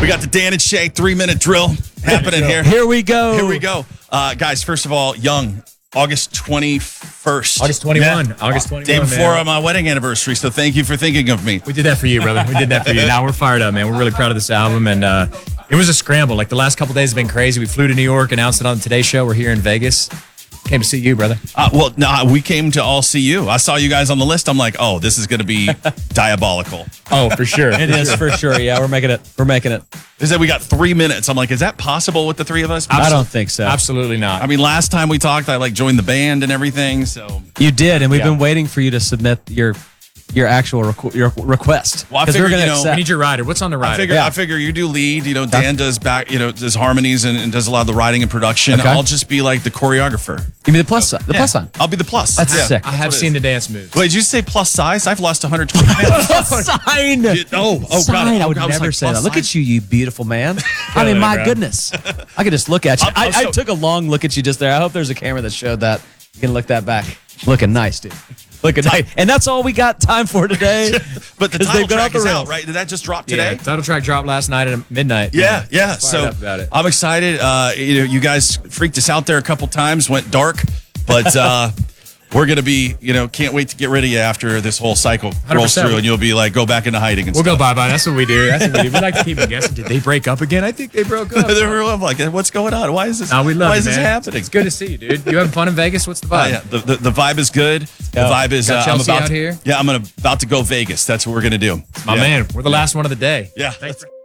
We got the Dan and Shay 3-minute drill happening here. Here we go. Here we go. Guys, first of all, Young, August 21st. August 21. Yeah. August 21. Day before man. my wedding anniversary, so thank you for thinking of me. We did that for you, brother. We did that for you. Now we're fired up, man. We're really proud of this album, and it was a scramble. Like the last couple days have been crazy. We flew to New York, announced it on the Today Show. We're here in Vegas. Came to see you, brother. We came to all see you. I saw you guys on the list. I'm like, oh, this is going to be diabolical. Oh, for sure. It is for sure. Yeah, we're making it. We're making it. They said we got 3 minutes. I'm like, is that possible with the three of us? I don't think so. Absolutely not. I mean, last time we talked, I joined the band and everything. So You did, and we've Yeah. been waiting for you to submit your actual your request. Well, I 'Cause figured, gonna you know, we accept. need your rider. What's on the rider? I figure you do lead. You know, Dan does does harmonies and does a lot of the writing and production. Okay. I'll just be like the choreographer. Give me the plus sign. The plus sign. I'll be the plus. That's sick. I have seen the dance moves. Wait, did you say plus size? I've lost 120 pounds. Sign. God. I would was never like, say that. plus Look size? at you, you beautiful man. I mean, my bro. goodness. I could just look at you. I so- took a long look at you just there. I hope there's a camera that showed that. You can look that back. Looking nice, dude. Looking nice. And that's all we got time for today. But the 'Cause title they've got track off the is rails. out, right? Did that just drop Yeah, today? title track dropped last night at midnight. Yeah. Fired So up about it. I'm excited. You guys freaked us out there a couple times, went dark, but we're gonna be, can't wait to get rid of you after this whole cycle rolls 100%. through, and you'll be like, go back into hiding and We'll go stuff. bye-bye. That's what we do. We like to keep them guessing. Did they break up again? I think they broke up. They're like, what's going on? Why is this? No, we love why you, is this man. happening? It's good to see you, dude. You having fun in Vegas? What's the vibe? Yeah, the vibe is good. The vibe is Got I'm Chelsea about out here? Yeah, I'm about to go Vegas. That's what we're gonna do. My Yeah. man, we're the last one of the day. Yeah. Thanks.